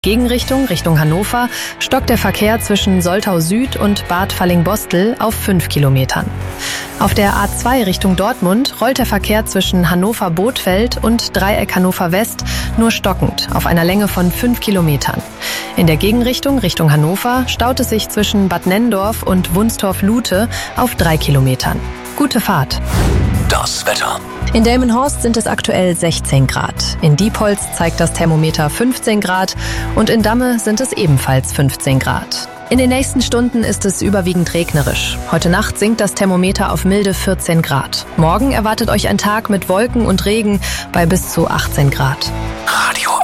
Gegenrichtung, Richtung Hannover, stockt der Verkehr zwischen Soltau Süd und Bad Fallingbostel auf 5 Kilometern. Auf der A2 Richtung Dortmund rollt der Verkehr zwischen Hannover-Bothfeld und Dreieck Hannover West nur stockend auf einer Länge von 5 Kilometern. In der Gegenrichtung, Richtung Hannover, staut es sich zwischen Bad Nenndorf und Wunstorf-Lute auf 3 Kilometern. Gute Fahrt. Das Wetter. In Delmenhorst sind es aktuell 16 Grad. In Diepholz zeigt das Thermometer 15 Grad und in Damme sind es ebenfalls 15 Grad. In den nächsten Stunden ist es überwiegend regnerisch. Heute Nacht sinkt das Thermometer auf milde 14 Grad. Morgen erwartet euch ein Tag mit Wolken und Regen bei bis zu 18 Grad.